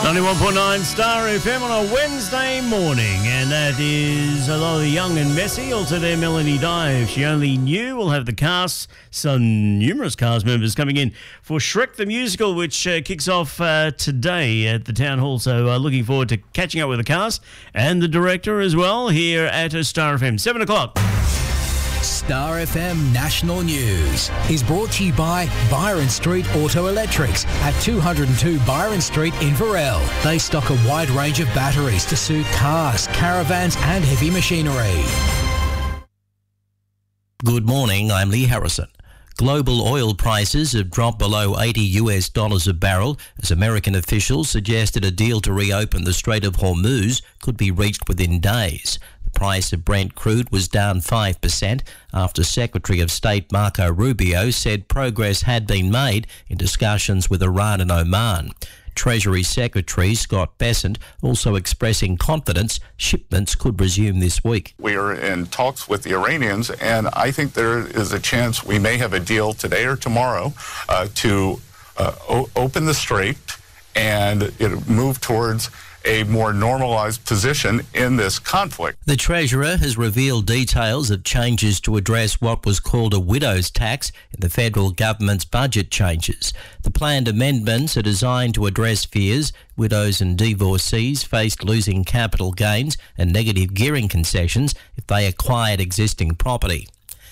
91.9 Star FM on a Wednesday morning, and that is Lola Young and Messi. Also there, Melanie Dye, If She Only Knew. We'll have the cast, some numerous cast members coming in for Shrek the Musical, which kicks off today at the Town Hall. So looking forward to catching up with the cast and the director as well here at Star FM. 7 o'clock. Star FM National News is brought to you by Byron Street Auto Electrics at 202 Byron Street in Varel. They stock a wide range of batteries to suit cars, caravans and heavy machinery. Good morning, I'm Lee Harrison. Global oil prices have dropped below $80 a barrel as American officials suggested a deal to reopen the Strait of Hormuz could be reached within days. The price of Brent crude was down 5% after Secretary of State Marco Rubio said progress had been made in discussions with Iran and Oman. Treasury Secretary Scott Bessent also expressing confidence shipments could resume this week. We are in talks with the Iranians, and I think there is a chance we may have a deal today or tomorrow to open the strait and move towards a more normalized position in this conflict. The Treasurer has revealed details of changes to address what was called a widow's tax in the federal government's budget changes. The planned amendments are designed to address fears widows and divorcees faced losing capital gains and negative gearing concessions if they acquired existing property.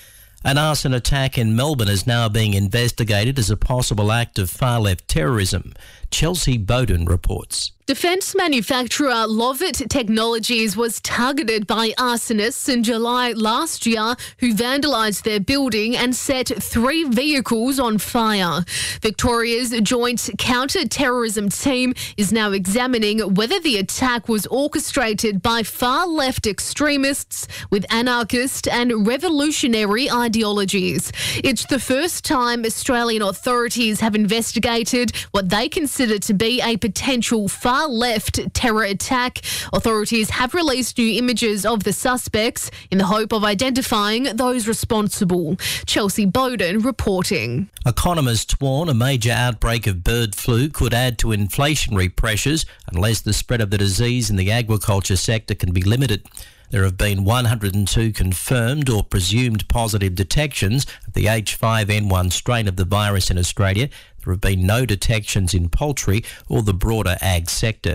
An arson attack in Melbourne is now being investigated as a possible act of far-left terrorism. Chelsea Bowden reports. Defence manufacturer Lovett Technologies was targeted by arsonists in July last year who vandalised their building and set 3 vehicles on fire. Victoria's Joint Counter-Terrorism Team is now examining whether the attack was orchestrated by far-left extremists with anarchist and revolutionary ideologies. It's the first time Australian authorities have investigated what they consider to be a potential far-left terror attack. Authorities have released new images of the suspects in the hope of identifying those responsible. Chelsea Bowden reporting. Economists warn a major outbreak of bird flu could add to inflationary pressures unless the spread of the disease in the agriculture sector can be limited. There have been 102 confirmed or presumed positive detections of the H5N1 strain of the virus in Australia. There have been no detections in poultry or the broader ag sector.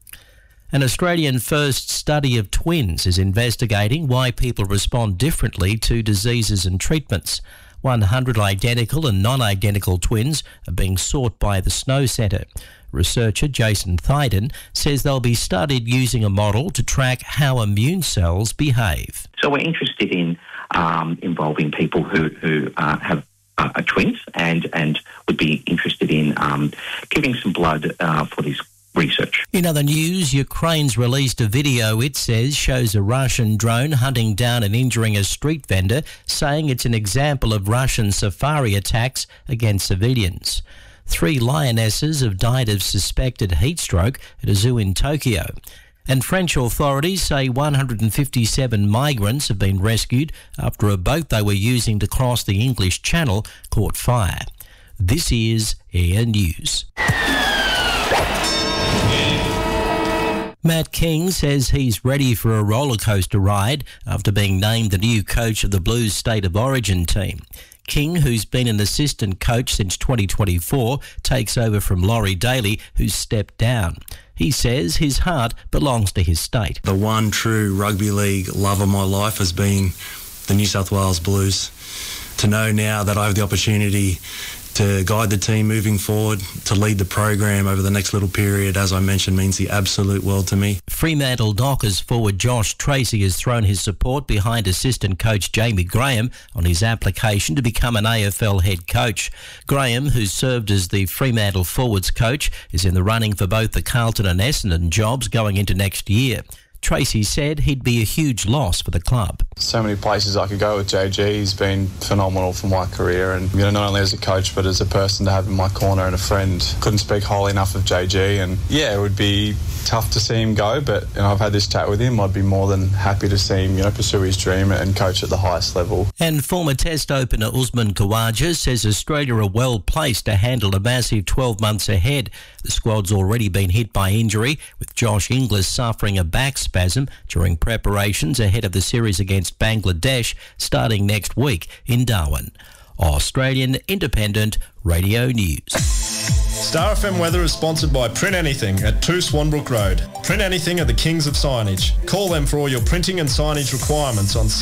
An Australian first study of twins is investigating why people respond differently to diseases and treatments. 100 identical and non-identical twins are being sought by the Snow Centre. Researcher Jason Thyden says they'll be studied using a model to track how immune cells behave. So we're interested in involving people who have twins and would be interested in giving some blood for this research. In other news, Ukraine's released a video it says shows a Russian drone hunting down and injuring a street vendor, saying it's an example of Russian safari attacks against civilians. 3 lionesses have died of suspected heat stroke at a zoo in Tokyo. And French authorities say 157 migrants have been rescued after a boat they were using to cross the English Channel caught fire. This is Air News. Matt King says he's ready for a roller coaster ride after being named the new coach of the Blues State of Origin team. King, who's been an assistant coach since 2024, takes over from Laurie Daly, who's stepped down. He says his heart belongs to his state. The one true rugby league love of my life has been the New South Wales Blues. To know now that I have the opportunity to guide the team moving forward, to lead the program over the next little period, as I mentioned, means the absolute world to me. Fremantle Dockers forward Josh Tracy has thrown his support behind assistant coach Jamie Graham on his application to become an AFL head coach. Graham, who's served as the Fremantle forwards coach, is in the running for both the Carlton and Essendon jobs going into next year. Tracy said he'd be a huge loss for the club. So many places I could go with JG. He's been phenomenal for my career, and not only as a coach but as a person to have in my corner and a friend. Couldn't speak highly enough of JG, and it would be tough to see him go, but I've had this chat with him. I'd be more than happy to see him pursue his dream and coach at the highest level. And former Test opener Usman Khawaja says Australia are well placed to handle a massive 12 months ahead. The squad's already been hit by injury, with Josh Inglis suffering a back spasm during preparations ahead of the series against Bangladesh starting next week in Darwin. Australian Independent Radio News. Star FM weather is sponsored by Print Anything at 2 Swanbrook Road. Print Anything are the kings of signage. Call them for all your printing and signage requirements on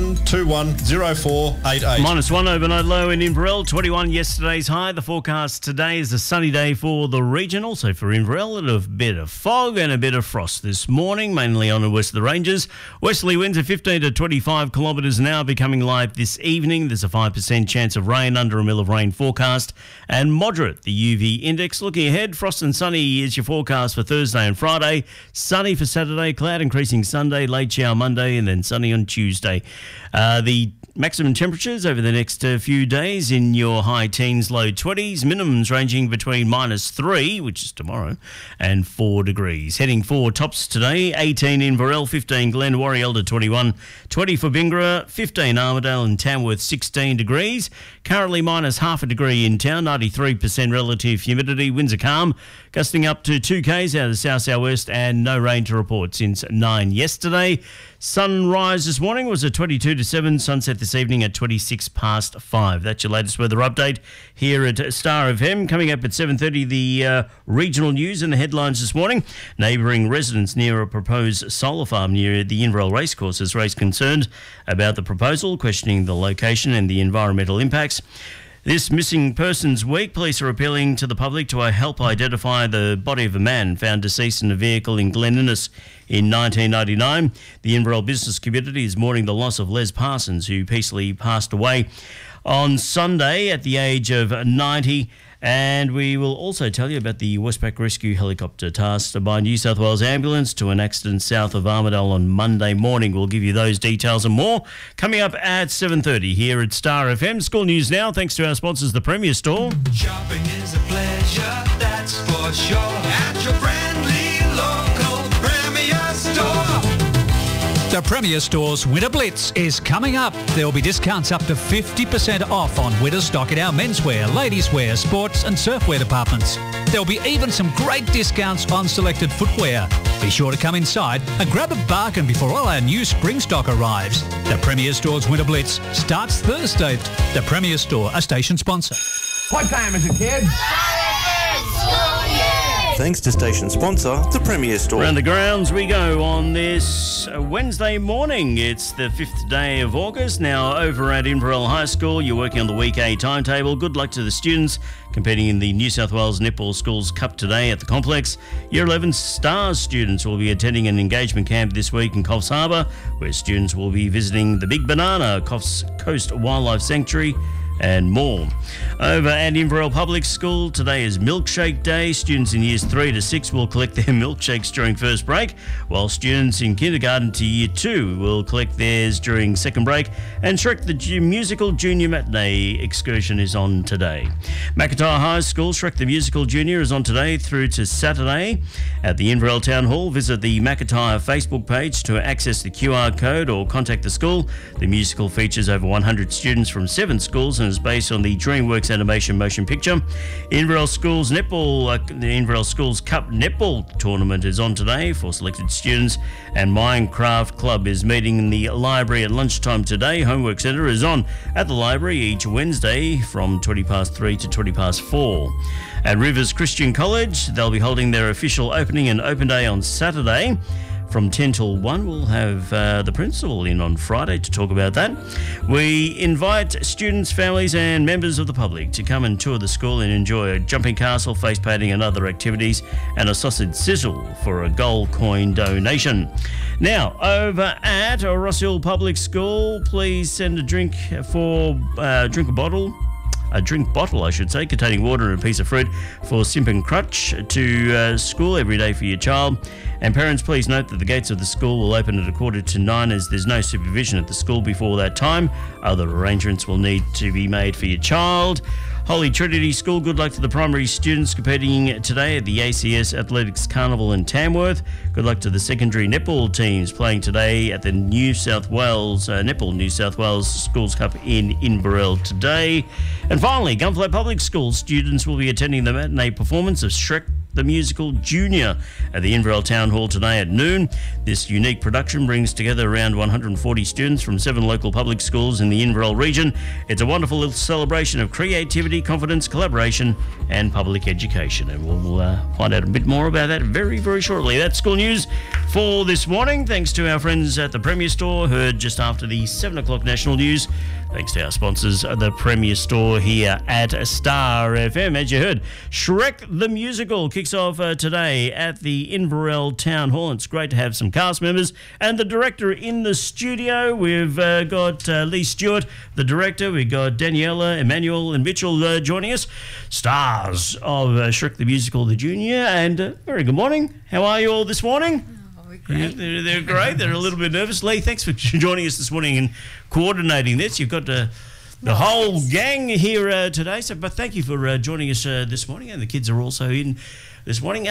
67210488. -1 overnight low in Inverell, 21 yesterday's high. The forecast today is a sunny day for the region, also for Inverell, and a bit of fog and a bit of frost this morning, mainly on the west of the ranges. Westerly winds at 15 to 25 kilometres an hour becoming live this evening. There's a 5% chance of rain, under a mil of rain forecast, and moderate the UV index. Looking ahead, frost and sunny is your forecast for Thursday and Friday. Sunny for Saturday, cloud increasing Sunday, late shower Monday, and then sunny on Tuesday. The maximum temperatures over the next few days in your high teens, low 20s, minimums ranging between -3, which is tomorrow, and 4 degrees. Heading for tops today, 18 in Inverell, 15 Glen, Warrielda 21, 20 for Bingra, 15 Armidale and Tamworth 16 degrees. Currently -0.5 degree in town, 93% relative humidity, winds are calm, gusting up to 2 k's out of the south-southwest, and no rain to report since 9 yesterday. Sunrise this morning was at 22 to 7, sunset this evening at 26 past 5. That's your latest weather update here at Star FM. Coming up at 7:30, the regional news and the headlines this morning. Neighbouring residents near a proposed solar farm near the Inverell Racecourse has raised concerns about the proposal, questioning the location and the environmental impacts. This Missing Persons Week, police are appealing to the public to help identify the body of a man found deceased in a vehicle in Glen Innes in 1999. The Inverell business community is mourning the loss of Les Parsons, who peacefully passed away on Sunday at the age of 90. And we will also tell you about the Westpac Rescue helicopter tasked by New South Wales Ambulance to an accident south of Armidale on Monday morning. We'll give you those details and more coming up at 7:30 here at Star FM. School news now, thanks to our sponsors, the Premier Store. Shopping is a pleasure, that's for sure. At your friendly local Premier Store. The Premier Store's Winter Blitz is coming up. There will be discounts up to 50% off on winter stock in our menswear, ladies' wear, sports and surfwear departments. There will be even some great discounts on selected footwear. Be sure to come inside and grab a bargain before all our new spring stock arrives. The Premier Store's Winter Blitz starts Thursday. The Premier Store, a station sponsor. What time is it, kids? Thanks to station sponsor, the Premier Store. Around the grounds we go on this Wednesday morning. It's the 5th day of August. Now, over at Inverell High School, you're working on the Week A timetable. Good luck to the students competing in the New South Wales Netball Schools Cup today at the complex. Year 11 STARS students will be attending an engagement camp this week in Coffs Harbour, where students will be visiting the Big Banana, Coffs Coast Wildlife Sanctuary, and more. Over at Inverell Public School, today is Milkshake Day. Students in years 3 to 6 will collect their milkshakes during first break, while students in kindergarten to year 2 will collect theirs during second break. And Shrek the Musical Junior Matinee excursion is on today. Macintyre High School, Shrek the Musical Junior is on today through to Saturday. At the Inverell Town Hall, visit the Macintyre Facebook page to access the QR code or contact the school. The musical features over 100 students from 7 schools and is based on the DreamWorks animation motion picture. Inverell Schools Netball, the Inverell Schools Cup Netball tournament is on today for selected students, and Minecraft Club is meeting in the library at lunchtime today. Homework Centre is on at the library each Wednesday from 20 past 3 to 20 past 4. At Rivers Christian College, they'll be holding their official opening and open day on Saturday. From 10 till 1, we'll have the principal in on Friday to talk about that. We invite students, families and members of the public to come and tour the school and enjoy a jumping castle, face painting and other activities, and a sausage sizzle for a gold coin donation. Now, over at Ross Hill Public School, please send a drink for drink a bottle a drink bottle, I should say, containing water and a piece of fruit for Simp and Crutch to school every day for your child. And parents, please note that the gates of the school will open at 8:45 as there's no supervision at the school before that time. Other arrangements will need to be made for your child. Holy Trinity School, good luck to the primary students competing today at the ACS Athletics Carnival in Tamworth. Good luck to the secondary netball teams playing today at the New South Wales Netball New South Wales Schools Cup in Inverell today. And finally, Gunflow Public School students will be attending the matinee performance of Shrek the Musical Junior at the Inverell Town Hall today at noon. This unique production brings together around 140 students from 7 local public schools in the Inverell region. It's a wonderful little celebration of creativity, confidence, collaboration and public education. And we'll find out a bit more about that very, very shortly. That's school news for this morning. Thanks to our friends at the Premier Store, heard just after the 7 o'clock national news. Thanks to our sponsors, the Premier Store here at Star FM. As you heard, Shrek the Musical kicks off today at the Inverell Town Hall. It's great to have some cast members and the director in the studio. We've got Lee Stewart, the director. We've got Daniela, Emmanuel and Mitchell joining us. Stars of Shrek the Musical, the Junior. And very good morning. How are you all this morning? Great. They're great. They're a little bit nervous. Lee, thanks for joining us this morning and coordinating this. You've got the whole gang here today. But thank you for joining us this morning. And the kids are also in this morning.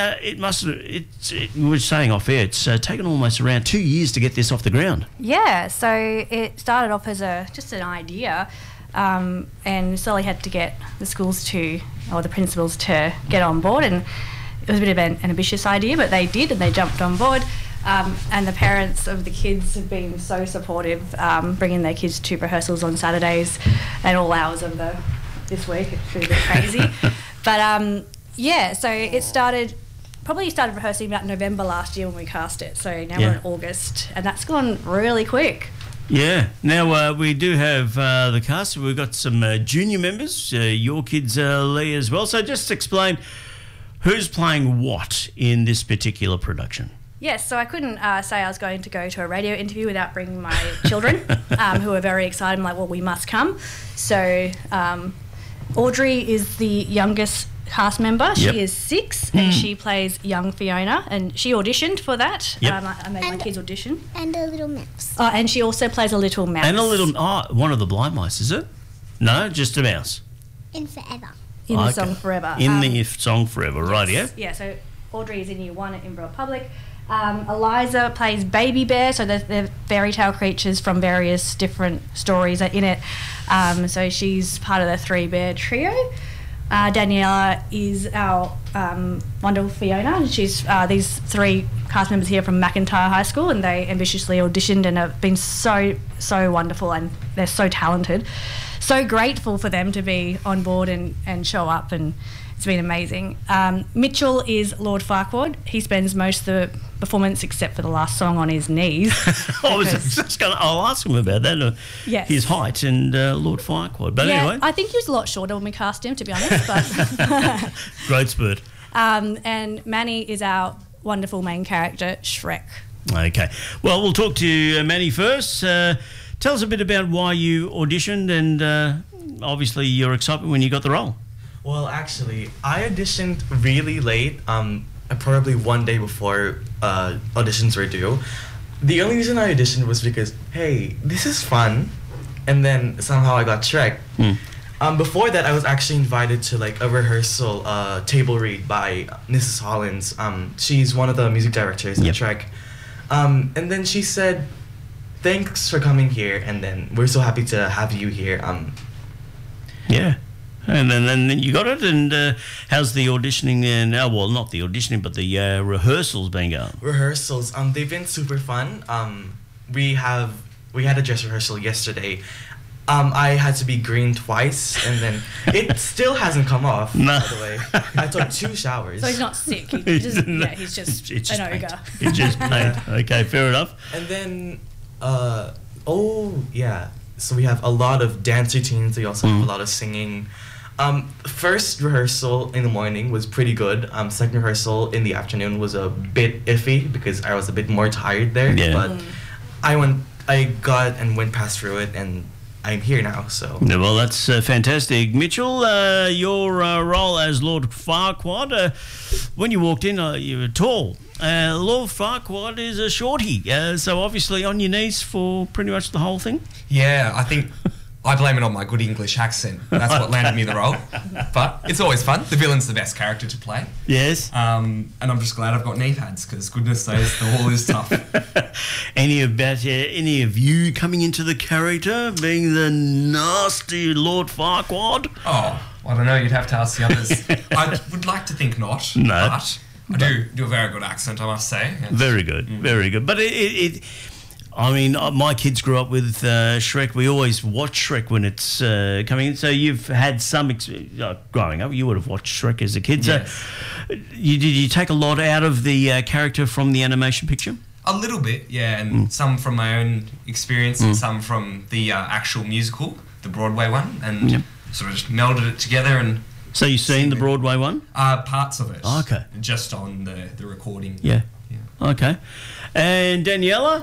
We were saying off air, it's taken almost around 2 years to get this off the ground. Yeah, so it started off as just an idea, and slowly had to get the schools or the principals to get on board. And it was a bit of an ambitious idea, but they did, and they jumped on board. And the parents of the kids have been so supportive, bringing their kids to rehearsals on Saturdays and all hours of this week. It's really a bit crazy. But so it started rehearsing about November last year when we cast it. So now we're in August, and that's gone really quick. Yeah. Now, we do have the cast. We've got some junior members, your kids, Lee, as well. So just explain who's playing what in this particular production. Yes, so I couldn't say I was going to go to a radio interview without bringing my children, who are very excited. I'm like, well, we must come. So Audrey is the youngest cast member. She is 6 and she plays young Fiona, and she auditioned for that. I made my kids audition. And a little mouse. Oh, and she also plays a little mouse. And a little, one of the blind mice, is it? No, just a mouse. In Forever. In the song Forever. In the song Forever, right, Yeah, so Audrey is in Year 1 at Inverell Public. Eliza plays Baby Bear, so they're fairy tale creatures from various different stories are in it. So she's part of the 3-bear trio. Daniela is our wonderful Fiona, and she's these 3 cast members here from McIntyre High School, and they ambitiously auditioned and have been so wonderful, and they're so talented. So grateful for them to be on board and show up, and it's been amazing. Mitchell is Lord Farquaad. He spends most of the performance, except for the last song, on his knees. I'll ask him about that. Yes. His height and Lord Farquaad. But anyway. I think he was a lot shorter when we cast him, to be honest. But Great spurt. And Manny is our wonderful main character, Shrek. Okay. Well, we'll talk to Manny first. Tell us a bit about why you auditioned and obviously your excitement when you got the role. Well, actually, I auditioned really late, probably one day before auditions were due. The only reason I auditioned was because, hey, this is fun, and then somehow I got Shrek. Before that, I was actually invited to like a rehearsal table read by Mrs. Hollins. She's one of the music directors in Shrek. And then she said, thanks for coming here, and then we're so happy to have you here. Yeah. And then you got it, and how's the auditioning then? Well, not the auditioning, but the rehearsals been going? Rehearsals, they've been super fun. We had a dress rehearsal yesterday. I had to be green twice, and then it still hasn't come off, by the way. I took 2 showers. So he's not sick, he's just an ogre. It's just paint. Okay, fair enough. And then, so we have a lot of dance routines, we also have a lot of singing. First rehearsal in the morning was pretty good. Second rehearsal in the afternoon was a bit iffy because I was a bit more tired there. Yeah. But I got and went past through it, and I'm here now. So Yeah, well, that's fantastic. Mitchell, your role as Lord Farquaad, when you walked in, you were tall. Lord Farquaad is a shorty, so obviously on your knees for pretty much the whole thing. Yeah, I think I blame it on my good English accent. That's what landed me the role. But it's always fun. The villain's the best character to play. Yes. And I'm just glad I've got knee pads because goodness knows the wall is tough. Any of you coming into the character, being the nasty Lord Farquaad? Oh, I don't know. You'd have to ask the others. I would like to think not. No. But I do a very good accent, I must say. Very good, very good. But I mean, my kids grew up with Shrek. We always watch Shrek when it's coming in. So you've had some growing up. You would have watched Shrek as a kid. So Yes. did you take a lot out of the character from the animation picture? A little bit, yeah, and some from my own experience and some from the actual musical, the Broadway one, and sort of just melded it together. And so you've seen the Broadway one? Parts of it. Oh, okay. Just on the recording. Yeah. Okay. And Daniela,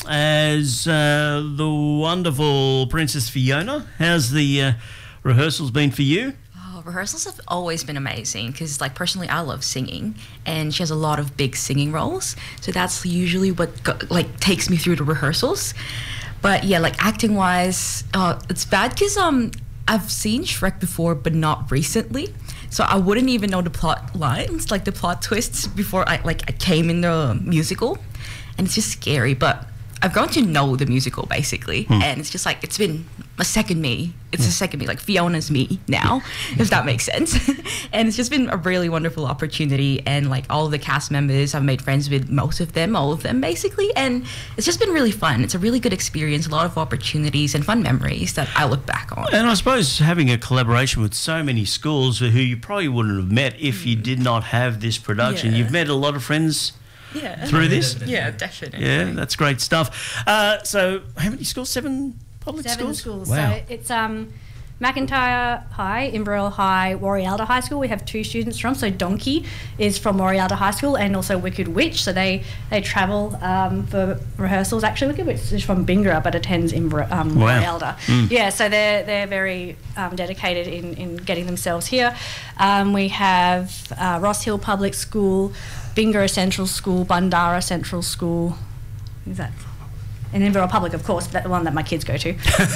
as the wonderful Princess Fiona, how's the rehearsals been for you? Rehearsals have always been amazing because, like, personally, I love singing, and she has a lot of big singing roles, so that's usually what takes me through the rehearsals. But yeah, like acting wise, it's bad because I've seen Shrek before, but not recently, so I wouldn't even know the plot lines, like the plot twists, before I came in the musical, and it's just scary. But I've grown to know the musical basically, and it's just like it's been a second me. It's a second me, like Fiona's me now, if that makes sense. And it's just been a really wonderful opportunity, and like all of the cast members, I've made friends with most of them, all of them basically, and it's just been really fun. It's a really good experience, a lot of opportunities and fun memories that I look back on. And I suppose having a collaboration with so many schools who you probably wouldn't have met if you did not have this production. Yeah. You've met a lot of friends through this? Yeah, definitely. Yeah, that's great stuff. So how many schools? 7 public Seven schools? schools. Wow. So it's McIntyre High, Inverell High, Warialda High School. We have 2 students from. So Donkey is from Warialda High School, and also Wicked Witch. So they travel for rehearsals. Actually, Wicked Witch is from Bingara but attends Warialda. Yeah, so they're very dedicated in getting themselves here. We have Ross Hill Public School, Bingara Central School, Bundara Central School. Is that? And Inverell Public, of course, that's the one that my kids go to.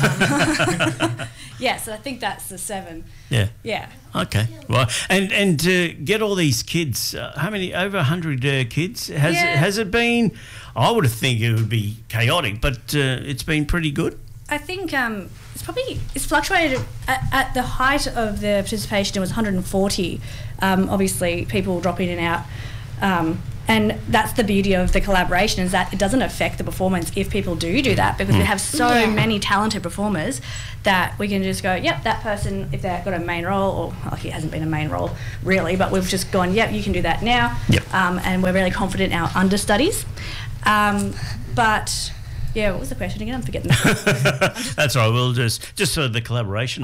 Yeah, so I think that's the 7. Yeah. Yeah. Okay. Well, and to get all these kids, how many? Over 100 kids. Has it been? I would think it would be chaotic, but it's been pretty good. I think it's fluctuated. At the height of the participation, it was 140. Obviously, people drop in and out. And that's the beauty of the collaboration, is that it doesn't affect the performance if people do that, because we have so many talented performers that we can just go, yep, that person, if they've got a main role, or he hasn't been a main role really, but we've just gone, yep, you can do that now. Yep. And we're really confident in our understudies. But yeah, what was the question again? I'm forgetting that. That's all right. We'll just so the collaboration.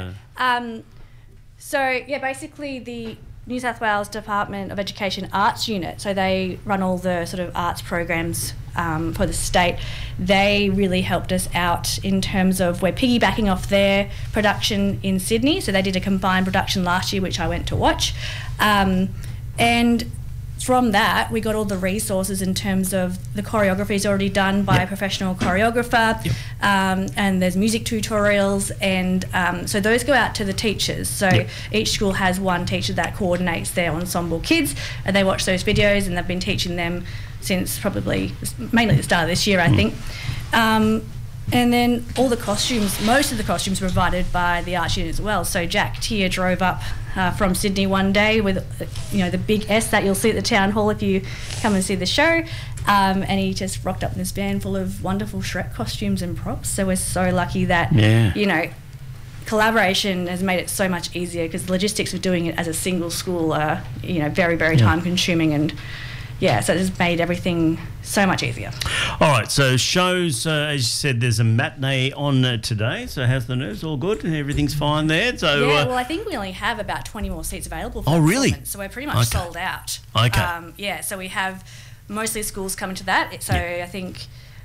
So yeah, basically the New South Wales Department of Education Arts Unit, so they run all the sort of arts programs for the state. They really helped us out in terms of, we're piggybacking off their production in Sydney, so they did a combined production last year, which I went to watch. And from that, we got all the resources in terms of the choreography is already done by a professional choreographer, and there's music tutorials, and so those go out to the teachers. So each school has one teacher that coordinates their ensemble kids, and they watch those videos, and they've been teaching them since probably mainly the start of this year, I think. And then all the costumes, most of the costumes were provided by the arts unit as well. So Jack Tier drove up from Sydney one day with, the big S that you'll see at the town hall if you come and see the show. And he just rocked up in this van full of wonderful Shrek costumes and props. So we're so lucky that, collaboration has made it so much easier, because the logistics of doing it as a single school are, very, very time consuming, and so it has made everything so much easier. All right, so shows, as you said, there's a matinee on today. So how's the news? All good? Everything's fine there? So I think we only have about 20 more seats available for Oh, really? performance, so we're pretty much sold out. Okay. So we have mostly schools coming to that. So I think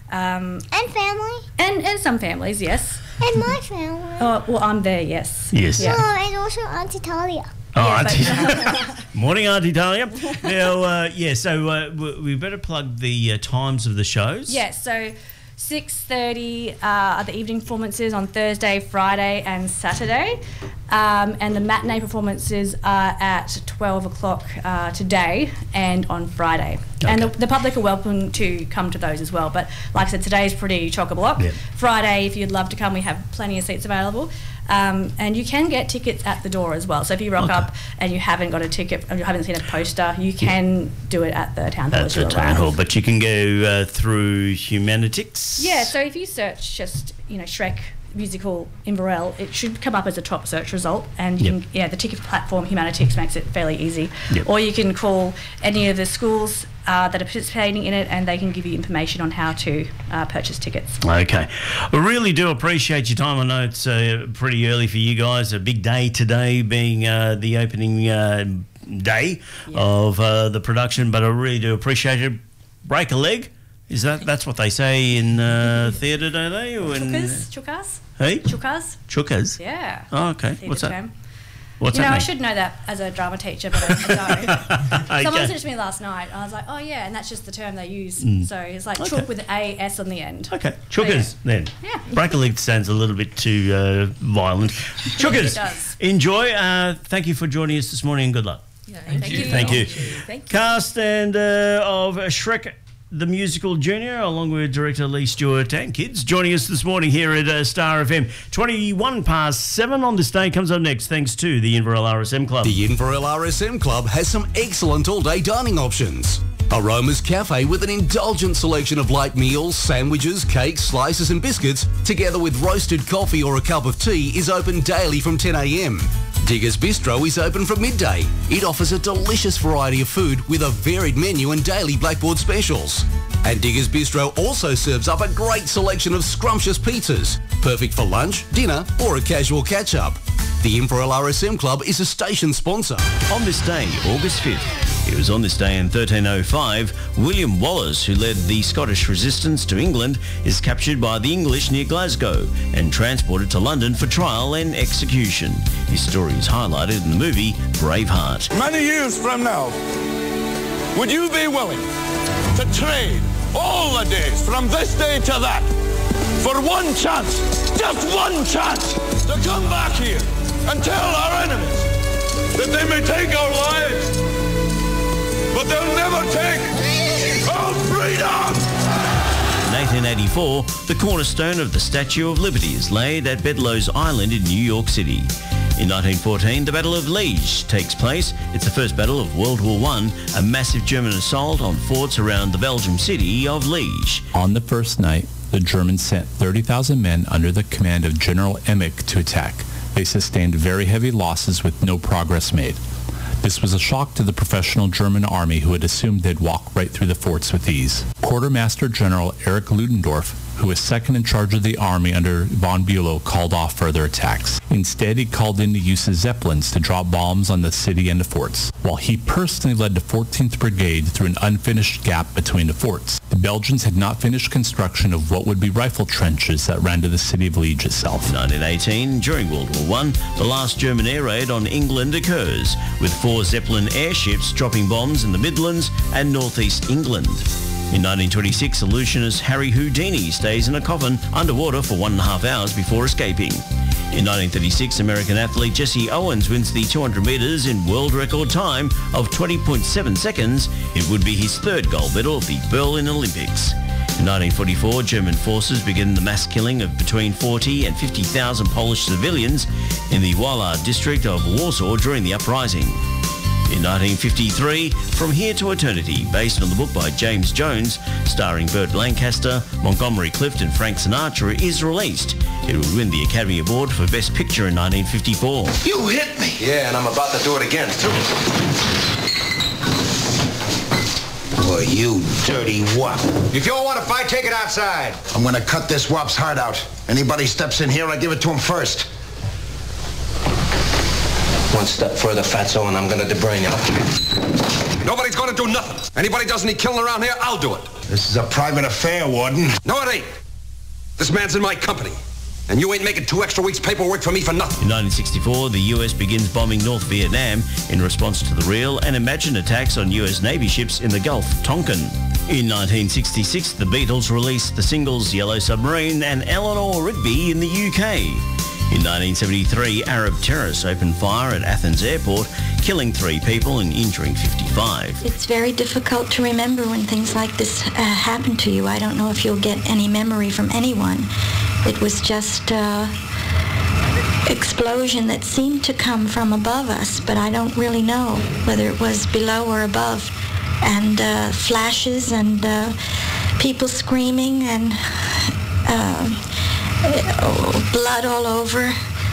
And family. And some families, yes. And my family. Oh, well, I'm there, yes. Yes. Yeah. Oh, and also Auntie Talia. Oh, Auntie. Morning, Auntie Talia. Now, so we better plug the times of the shows. Yeah, so 6:30 are the evening performances on Thursday, Friday and Saturday. And the matinee performances are at 12 o'clock today and on Friday. Okay. And the public are welcome to come to those as well. But like I said, today is pretty chock-a-block. Yeah. Friday, if you'd love to come, we have plenty of seats available. And you can get tickets at the door as well. So if you rock up and you haven't got a ticket, or you haven't seen a poster, you can do it at the town hall. At the town hall, but you can go through Humanitix. Yeah, so if you search just, Shrek musical Inverell, it should come up as a top search result, and you can, the ticket platform Humanitix makes it fairly easy. Yep. Or you can call any of the schools that are participating in it, and they can give you information on how to purchase tickets. Okay. I really do appreciate your time. I know it's pretty early for you guys. A big day today being the opening day of the production, but I really do appreciate it. Break a leg. That's what they say in theatre, don't they? Chukas? Hey? Chukas? Chukas? Yeah. Oh, okay. What's that? Term. What's that mean? I should know that as a drama teacher, but I don't. Okay. Someone said it to me last night. I was like, oh, yeah, and that's just the term they use. So it's like chook with A-S on the end. Okay. Chukas, then. Yeah. Break a leg sounds a little bit too violent. Chukas, it does. Enjoy. Thank you for joining us this morning, and good luck. Yeah, thank you. Thank you. Thank you. Cast and of Shrek the Musical Junior, along with director Lee Stewart and kids, joining us this morning here at Star FM. 7:21 on this day comes up next, thanks to the Inverell RSM Club. The Inverell RSM Club has some excellent all-day dining options. Aroma's Cafe with an indulgent selection of light meals, sandwiches, cakes, slices and biscuits, together with roasted coffee or a cup of tea, is open daily from 10 a.m. Diggers Bistro is open from midday. It offers a delicious variety of food with a varied menu and daily Blackboard specials. And Diggers Bistro also serves up a great selection of scrumptious pizzas, perfect for lunch, dinner or a casual catch-up. The Inverell RSM Club is a station sponsor. On this day, August 5th, it was on this day in 1305, William Wallace, who led the Scottish resistance to England, is captured by the English near Glasgow and transported to London for trial and execution. His story is highlighted in the movie Braveheart. Many years from now, would you be willing to trade all the days from this day to that for one chance, just one chance, to come back here and tell our enemies that they may take our lives, but they'll never take our freedom! In 1884, the cornerstone of the Statue of Liberty is laid at Bedloe's Island in New York City. In 1914, the Battle of Liege takes place. It's the first battle of World War I, a massive German assault on forts around the Belgian city of Liege. On the first night, the Germans sent 30,000 men under the command of General Emich to attack. They sustained very heavy losses with no progress made. This was a shock to the professional German army, who had assumed they'd walk right through the forts with ease. Quartermaster General Erich Ludendorff, who was second in charge of the army under von Bülow, called off further attacks. Instead, he called in the use of Zeppelins to drop bombs on the city and the forts, while he personally led the 14th Brigade through an unfinished gap between the forts. The Belgians had not finished construction of what would be rifle trenches that ran to the city of Liege itself. In 1918, during World War I, the last German air raid on England occurs, with 4 Zeppelin airships dropping bombs in the Midlands and northeast England. In 1926, illusionist Harry Houdini stays in a coffin underwater for 1.5 hours before escaping. In 1936, American athlete Jesse Owens wins the 200 metres in world record time of 20.7 seconds. It would be his third gold medal at the Berlin Olympics. In 1944, German forces begin the mass killing of between 40 and 50,000 Polish civilians in the Wałęsa district of Warsaw during the uprising. In 1953, From Here to Eternity, based on the book by James Jones, starring Burt Lancaster, Montgomery Clift and Frank Sinatra, is released. It will win the Academy Award for Best Picture in 1954. You hit me! Yeah, and I'm about to do it again, too. Boy, you dirty wop. If you all want to fight, take it outside. I'm going to cut this wop's heart out. Anybody steps in here, I give it to him first. One step further, fatso, and I'm gonna debrain you. Nobody's gonna do nothing. Anybody does any killing around here, I'll do it. This is a private affair, Warden. No, it ain't. This man's in my company. And you ain't making 2 extra weeks paperwork for me for nothing. In 1964, the US begins bombing North Vietnam in response to the real and imagined attacks on US Navy ships in the Gulf of Tonkin. In 1966, the Beatles released the singles Yellow Submarine and Eleanor Rigby in the UK. In 1973, Arab terrorists opened fire at Athens airport, killing 3 people and injuring 55. It's very difficult to remember when things like this happen to you. I don't know if you'll get any memory from anyone. It was just explosion that seemed to come from above us, but I don't really know whether it was below or above. And flashes and people screaming and blood all over.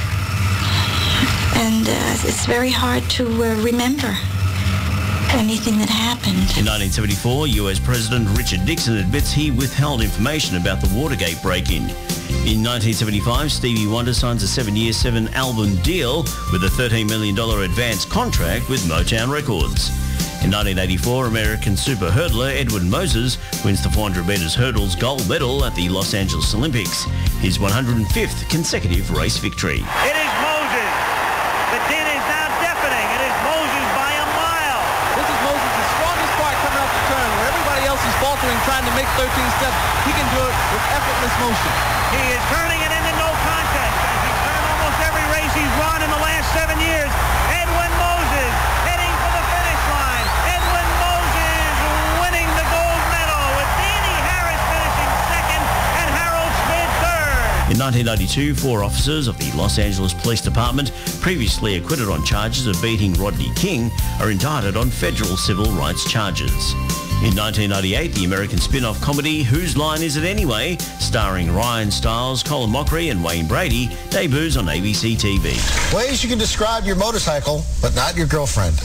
And it's very hard to remember anything that happened. In 1974, US President Richard Nixon admits he withheld information about the Watergate break-in. In 1975, Stevie Wonder signs a 7-year, 7-album deal with a $13 million advance contract with Motown Records. In 1984, American super hurdler Edwin Moses wins the 400 metres hurdles gold medal at the Los Angeles Olympics, his 105th consecutive race victory. It is Moses. The din is now deafening. It is Moses by a mile. This is Moses' strongest part coming up the turn, where everybody else is faltering, trying to make 13 steps. He can do it with effortless motion. He is turning it into no contest, as he's turned almost every race he's run in the last 7 years. Edwin Moses heading for the finish line. Edwin Moses winning the gold medal, with Danny Harris finishing second and Harold Schmidt third. In 1992, 4 officers of the Los Angeles Police Department, previously acquitted on charges of beating Rodney King, are indicted on federal civil rights charges. In 1998, the American spin-off comedy Whose Line Is It Anyway?, starring Ryan Stiles, Colin Mockery and Wayne Brady, debuts on ABC TV. Ways you can describe your motorcycle, but not your girlfriend.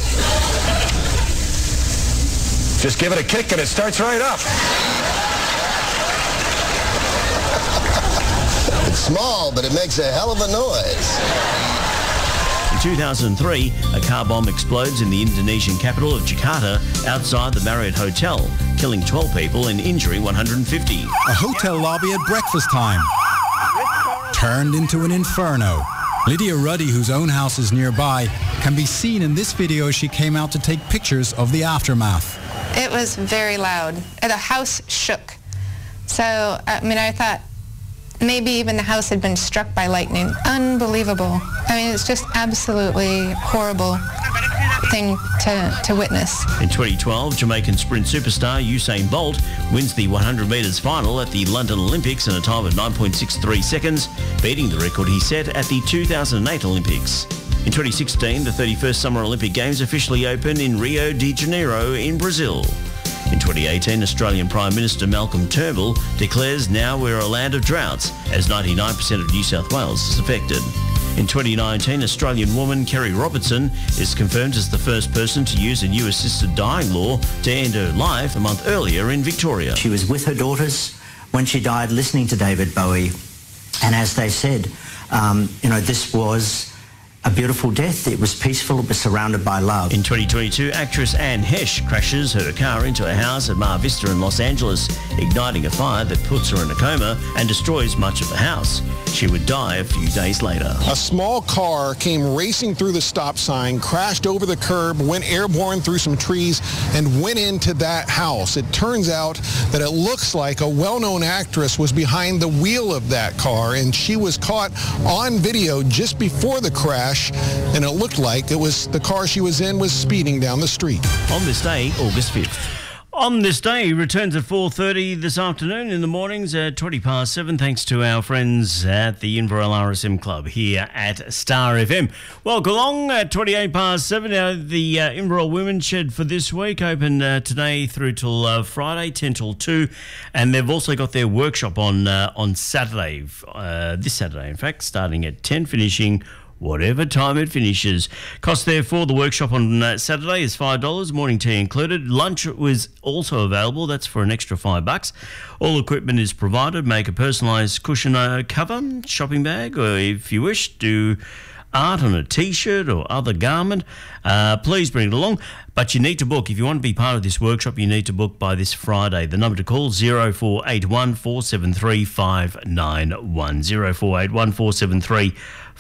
Just give it a kick and it starts right up. It's small, but it makes a hell of a noise. In 2003, a car bomb explodes in the Indonesian capital of Jakarta outside the Marriott Hotel, killing 12 people and injuring 150. A hotel lobby at breakfast time turned into an inferno. Lydia Ruddy, whose own house is nearby, can be seen in this video as she came out to take pictures of the aftermath. It was very loud. The house shook. So, I thought maybe even the house had been struck by lightning. Unbelievable. It's just absolutely horrible thing to witness. In 2012, Jamaican sprint superstar Usain Bolt wins the 100 metres final at the London Olympics in a time of 9.63 seconds, beating the record he set at the 2008 Olympics. In 2016, the 31st Summer Olympic Games officially opened in Rio de Janeiro in Brazil. In 2018, Australian Prime Minister Malcolm Turnbull declares now we're a land of droughts, as 99% of New South Wales is affected. In 2019, Australian woman Kerry Robertson is confirmed as the first person to use a new assisted dying law to end her life a month earlier in Victoria. She was with her daughters when she died, listening to David Bowie. And as they said, this was a beautiful death. It was peaceful. It was surrounded by love. In 2022, actress Anne Hesh crashes her car into a house at Mar Vista in Los Angeles, igniting a fire that puts her in a coma and destroys much of the house. She would die a few days later. A small car came racing through the stop sign, crashed over the curb, went airborne through some trees, and went into that house. It turns out that it looks like a well-known actress was behind the wheel of that car, and she was caught on video just before the crash, and it looked like it was the car she was in was speeding down the street. On this day, August 5th. On this day, returns at 4:30 this afternoon, in the mornings at 7:20, thanks to our friends at the Inverell RSM Club here at Star FM. Welcome along at 7:28. Now, the Inverell Women's Shed for this week open today through till Friday, 10 till 2, and they've also got their workshop on Saturday, this Saturday, in fact, starting at 10, finishing whatever time it finishes. Cost there for the workshop on Saturday is $5, morning tea included. Lunch was also available. That's for an extra $5. All equipment is provided. Make a personalised cushion cover, shopping bag, or if you wish, do art on a T-shirt or other garment, please bring it along. But you need to book. If you want to be part of this workshop, you need to book by this Friday. The number to call, 0481 473 591. 0481 473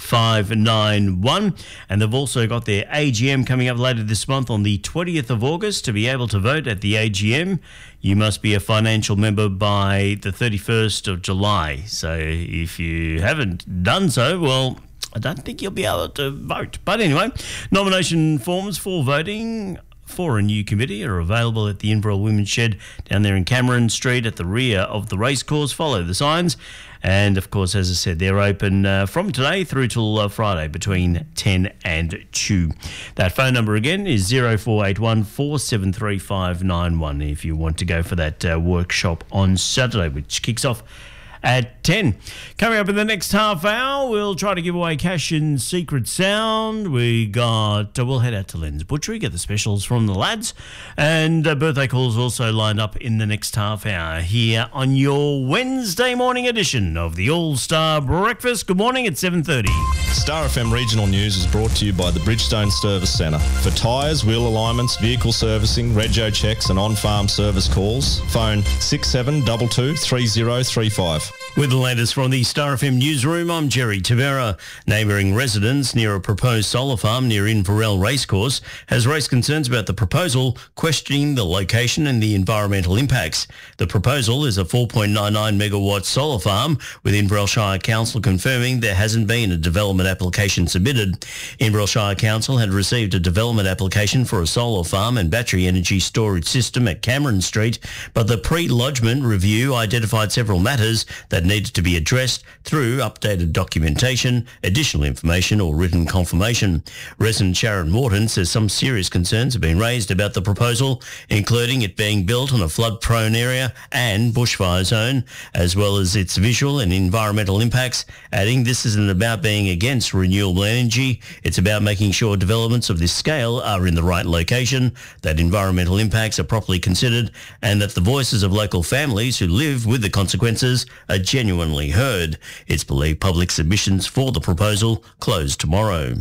591. And they've also got their AGM coming up later this month on the 20th of August. To be able to vote at the AGM, you must be a financial member by the 31st of July. So if you haven't done so, well, I don't think you'll be able to vote. But anyway, nomination forms for voting for a new committee are available at the Inverell Women's Shed down there in Cameron Street at the rear of the racecourse. Follow the signs. And, of course, as I said, they're open from today through till Friday between 10 and 2. That phone number again is 0481 473 591 if you want to go for that workshop on Saturday, which kicks off at 10. Coming up in the next half hour, we'll try to give away cash in Secret Sound. We'll head out to Len's Butchery, get the specials from the lads, and birthday calls also lined up in the next half hour here on your Wednesday morning edition of the All-Star Breakfast. Good morning at 7:30. Star FM Regional News is brought to you by the Bridgestone Service Centre. For tyres, wheel alignments, vehicle servicing, rego checks and on-farm service calls, phone 6722 3035. With the latest from the Star FM newsroom, I'm Jerry Tavera. Neighbouring residents near a proposed solar farm near Inverell Racecourse has raised concerns about the proposal, questioning the location and the environmental impacts. The proposal is a 4.99 megawatt solar farm, with Inverell Shire Council confirming there hasn't been a development application submitted. Inverell Shire Council had received a development application for a solar farm and battery energy storage system at Cameron Street, but the pre-lodgement review identified several matters that needed to be addressed through updated documentation, additional information or written confirmation. Resident Sharon Morton says some serious concerns have been raised about the proposal, including it being built on a flood-prone area and bushfire zone, as well as its visual and environmental impacts, adding this isn't about being against renewable energy, it's about making sure developments of this scale are in the right location, that environmental impacts are properly considered, and that the voices of local families who live with the consequences are genuinely heard. It's believed public submissions for the proposal close tomorrow.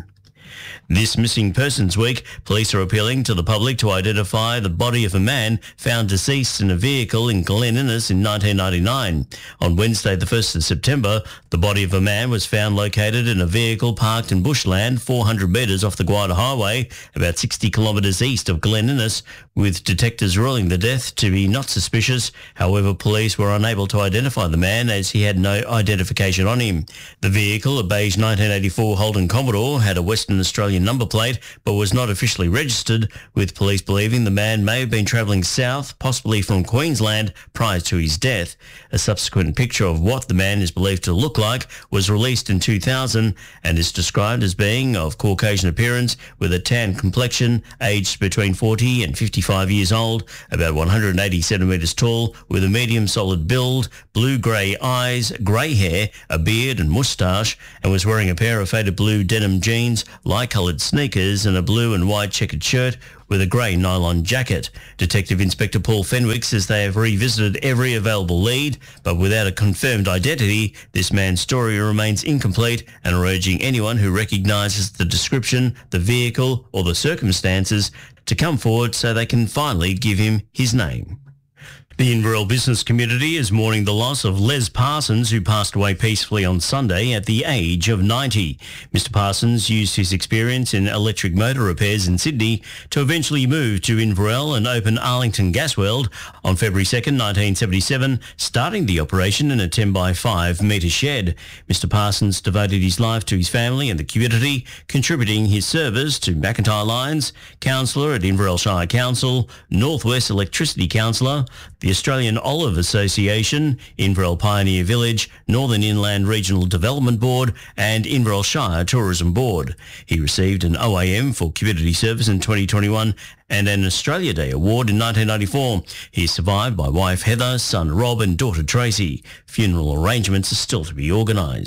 This Missing Persons Week, police are appealing to the public to identify the body of a man found deceased in a vehicle in Glen Innes in 1999. On Wednesday, the 1st of September, the body of a man was found located in a vehicle parked in bushland 400 metres off the Guada Highway, about 60 kilometres east of Glen Innes, with detectives ruling the death to be not suspicious. However, police were unable to identify the man as he had no identification on him. The vehicle, a beige 1984 Holden Commodore, had a Western Australian number plate but was not officially registered, with police believing the man may have been travelling south, possibly from Queensland, prior to his death. A subsequent picture of what the man is believed to look like was released in 2000 and is described as being of Caucasian appearance, with a tan complexion, aged between 40 and 55 years old, about 180 centimetres tall, with a medium solid build, blue-grey eyes, grey hair, a beard and moustache, and was wearing a pair of faded blue denim jeans, light-coloured sneakers and a blue and white checkered shirt with a grey nylon jacket. Detective Inspector Paul Fenwick says they have revisited every available lead, but without a confirmed identity, this man's story remains incomplete, and are urging anyone who recognises the description, the vehicle or the circumstances to come forward so they can finally give him his name. The Inverell business community is mourning the loss of Les Parsons, who passed away peacefully on Sunday at the age of 90. Mr. Parsons used his experience in electric motor repairs in Sydney to eventually move to Inverell and open Arlington Gasworld on February 2nd, 1977, starting the operation in a 10 by 5 metre shed. Mr. Parsons devoted his life to his family and the community, contributing his service to McIntyre Lines, councillor at Inverell Shire Council, Northwest Electricity Councillor, the Australian Olive Association, Inverell Pioneer Village, Northern Inland Regional Development Board and Inverell Shire Tourism Board. He received an OAM for community service in 2021 and an Australia Day Award in 1994. He is survived by wife Heather, son Rob and daughter Tracy. Funeral arrangements are still to be organised.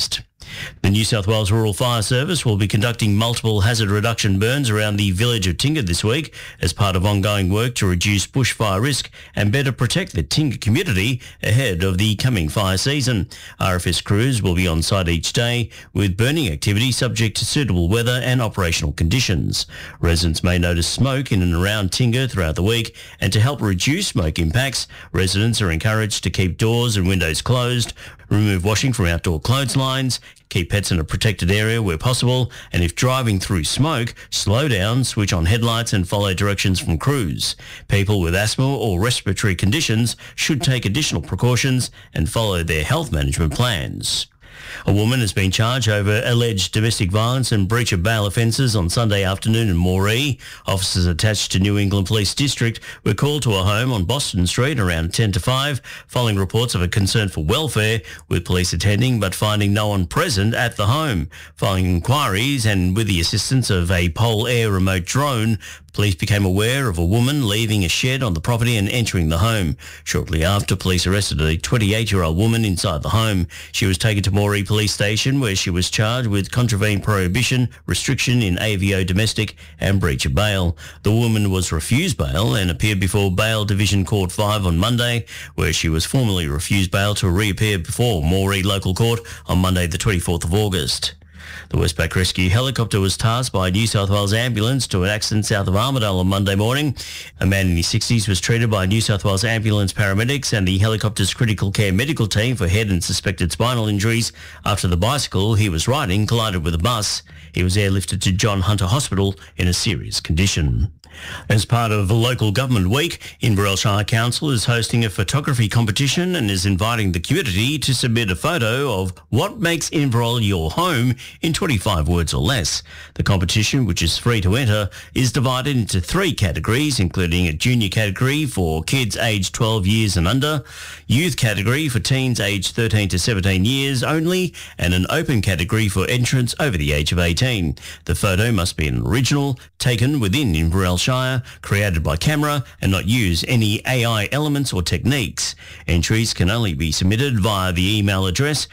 The New South Wales Rural Fire Service will be conducting multiple hazard reduction burns around the village of Tingha this week as part of ongoing work to reduce bushfire risk and better protect the Tingha community ahead of the coming fire season. RFS crews will be on site each day with burning activity subject to suitable weather and operational conditions. Residents may notice smoke in and around Tingha throughout the week, and to help reduce smoke impacts, residents are encouraged to keep doors and windows closed, remove washing from outdoor clotheslines, keep pets in a protected area where possible, and if driving through smoke, slow down, switch on headlights and follow directions from crews. People with asthma or respiratory conditions should take additional precautions and follow their health management plans. A woman has been charged over alleged domestic violence and breach of bail offences on Sunday afternoon in Moree. Officers attached to New England Police District were called to a home on Boston Street around 10 to 5, following reports of a concern for welfare, with police attending but finding no one present at the home. Following inquiries and with the assistance of a Pole Air remote drone, police became aware of a woman leaving a shed on the property and entering the home. Shortly after, police arrested a 28-year-old woman inside the home. She was taken to Moree Police Station, where she was charged with contravened prohibition, restriction in AVO domestic and breach of bail. The woman was refused bail and appeared before Bail Division Court 5 on Monday, where she was formally refused bail to reappear before Moree Local Court on Monday the 24th of August. The Westpac Rescue helicopter was tasked by a New South Wales ambulance to an accident south of Armidale on Monday morning. A man in his 60s was treated by New South Wales ambulance paramedics and the helicopter's critical care medical team for head and suspected spinal injuries after the bicycle he was riding collided with a bus. He was airlifted to John Hunter Hospital in a serious condition. As part of Local Government Week, Inverell Shire Council is hosting a photography competition and is inviting the community to submit a photo of what makes Inverell your home in 25 words or less. The competition, which is free to enter, is divided into 3 categories, including a junior category for kids aged 12 years and under, youth category for teens aged 13 to 17 years only, and an open category for entrants over the age of 18. The photo must be an original, taken within Inverell Shire, created by camera, and not use any AI elements or techniques. Entries can only be submitted via the email address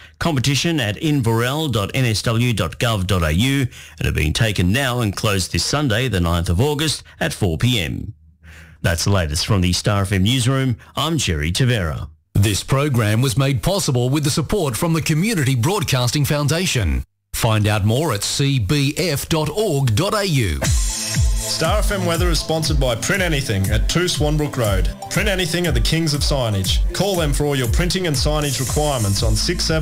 competition@inverell.nsw.gov.au and are being taken now and closed this Sunday, the 9th of August at 4 p.m. That's the latest from the Star FM newsroom. I'm Jerry Tavera. This program was made possible with the support from the Community Broadcasting Foundation. Find out more at cbf.org.au. Star FM weather is sponsored by Print Anything at 2 Swanbrook Road. Print Anything are the kings of signage. Call them for all your printing and signage requirements on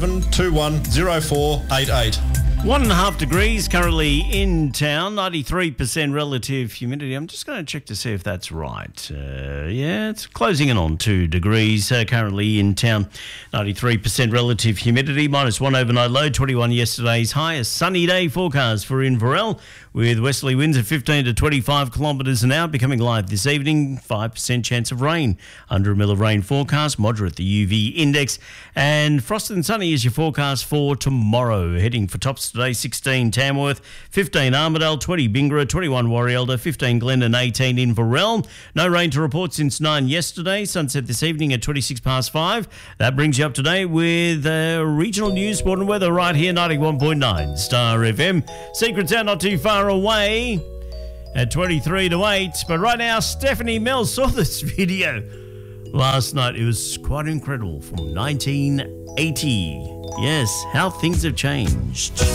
67210488. 1.5 degrees currently in town, 93% relative humidity. I'm just going to check to see if that's right. Yeah, it's closing in on 2 degrees currently in town, 93% relative humidity, -1 overnight low, 21 yesterday's high. A sunny day forecast for Inverell with westerly winds at 15 to 25 kilometres an hour, becoming light this evening, 5% chance of rain. Under a mil rain forecast, moderate the UV index, and frost and sunny is your forecast for tomorrow. Heading for tops today, 16 Tamworth, 15 Armidale, 20 Bingra, 21 Warrielda, 15 Glendon, 18 Inverell. No rain to report since 9 yesterday. Sunset this evening at 26 past 5. That brings you up to date with regional news, sport and weather right here, 91.9 Star FM. Secrets out not too far away at 23 to 8. But right now, Stephanie Mills saw this video last night. It was quite incredible, from 1980. Yes, how things have changed.